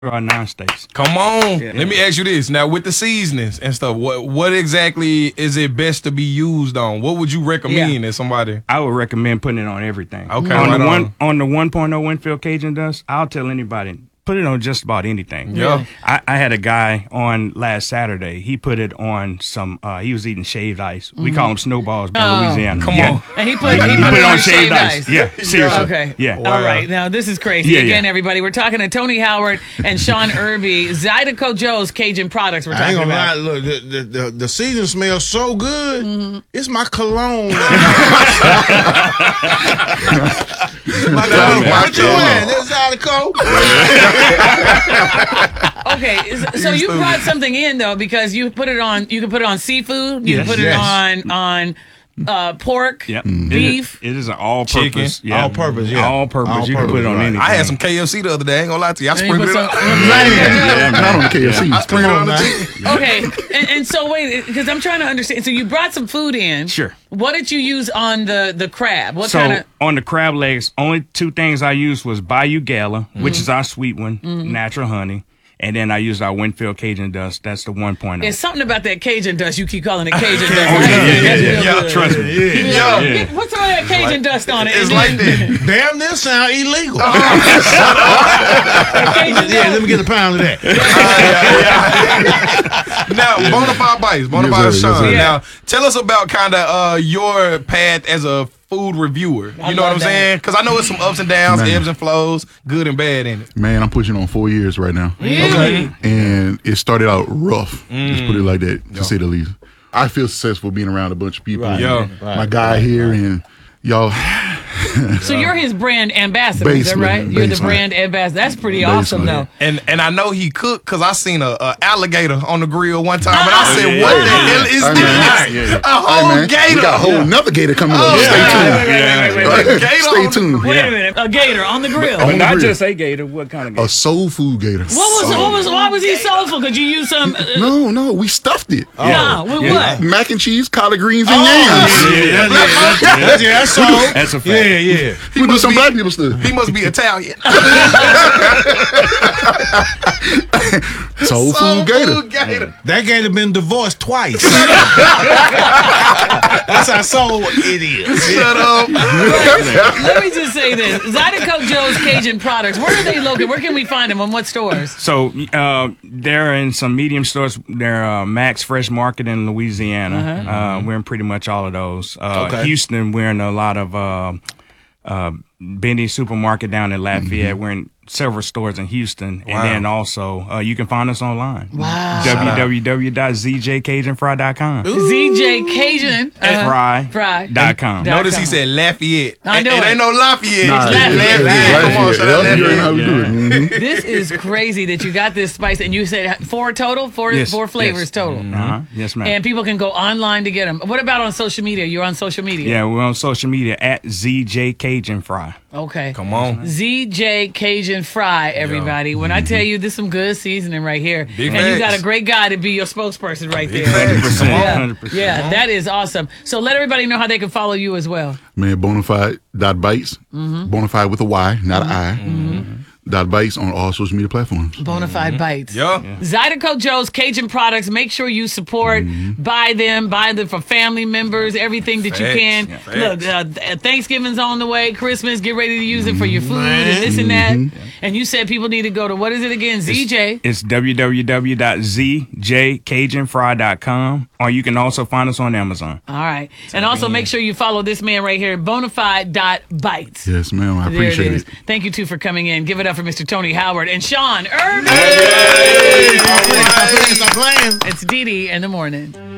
Our non-states. Come on. Yeah. Let me ask you this. Now, with the seasonings and stuff, what exactly is it best to be used on? What would you recommend as somebody? I would recommend putting it on everything. Okay. On the 1.0 Winfield Cajun Dust, I'll tell anybody, put it on just about anything. Yeah. I had a guy on last Saturday. He put it on some, he was eating shaved ice. We call them snowballs in Louisiana. Come on. And he put it on shaved ice. Yeah, seriously. Okay. Yeah. Wow. All right. Now, this is crazy. Again, everybody, we're talking to Tony Howard and Sean Irby, Zydeco Joe's Cajun Products we're talking about. I ain't gonna lie. Look, the season smells so good. It's my cologne. What you in? This Zydeco. Okay, so you brought something in though, because you put it on. You can put it on seafood. You can put it on pork, beef. It is an all-purpose. All purpose. Yeah. All-purpose. You can put it on anything. I had some KFC the other day. I ain't gonna lie to you. I sprinkled it up. Not on the KFC. I sprinkled it on the chicken. Okay, and so wait, because I'm trying to understand. So you brought some food in. Sure. What did you use on the crab? On the crab legs, only two things I used was Bayou Gala, which is our sweet one, natural honey. And then I used our Winfield Cajun Dust. That's the 1.0. It's something about that Cajun dust. You keep calling it Cajun dust. Yeah, trust me. Yeah. What's all that Cajun dust on it? It's like that. Damn, this sound illegal. Let me get a pound of that. Now, Bonafide Bites, Bonafide Sean. Now, tell us about kind of your path as a food reviewer. You know what I'm saying? Because I know it's some ups and downs, ebbs and flows, good and bad in it. Man, I'm pushing on 4 years right now. Really? And it started out rough. Let's put it like that, to say the least. I feel successful being around a bunch of people. My guy here and y'all. So you're his brand ambassador, is that right? You're the brand ambassador. That's pretty awesome, though. And I know he cooked because I seen a alligator on the grill one time, and I said, "What the hell is this? A whole gator? We got a whole nother gator coming up. Stay tuned. Wait a minute, a gator on the grill. But not just a gator. What kind of gator? A soul food gator. Why was he soulful? Could you use some? No, we stuffed it. No, with what? Mac and cheese, collard greens, and yams. That's soul. That's a fact. Yeah. We do some black people stuff. He must be Italian. Soul food gator. That gator been divorced twice. That's how soul it is. Shut up. Let me just say this: Zydeco Joe's Cajun Products. Where are they located? Where can we find them? On what stores? So they're in some medium stores. They're Max Fresh Market in Louisiana. We're in pretty much all of those. Houston, we're in a lot of Benny Supermarket down in Lafayette. We're in several stores in Houston. And then also, you can find us online. Wow. www.zjcajunfry.com. ZJCajunFry.com. Notice he said Lafayette. I know it ain't no Lafayette. Nah, It's Lafayette. Lafayette. Come on, shout out You know how Lafayette. we do it. This is crazy that you got this spice, and you said four flavors total. Yes, ma'am. And people can go online to get them. What about on social media? You're on social media? Yeah, we're on social media at ZJ Cajun Fry. Okay. Come on. ZJ Cajun Fry, everybody. When I tell you this is some good seasoning right here. Big and you got facts. a great guy to be your spokesperson right there. 100%. Yeah. 100%. Yeah, that is awesome. So let everybody know how they can follow you as well. Man, Bonafide.bites. Bonafide with a Y, not an I. .bites on all social media platforms. Bonafide Bites. Yeah. Zydeco Joe's Cajun Products. Make sure you support, buy them for family members, everything that you can. Facts. Look, Thanksgiving's on the way, Christmas, get ready to use it for your food and this and that. And you said people need to go to, what is it again? ZJ. It's www.zjcajunfry.com, or you can also find us on Amazon. All right. And also make sure you follow this man right here, Bonafide.bites. Yes, ma'am. I There appreciate it. Thank you, too, for coming in. Give it up for Mr. Tony Howard and Sean Irby. Stop playing. It's Dee Dee in the morning.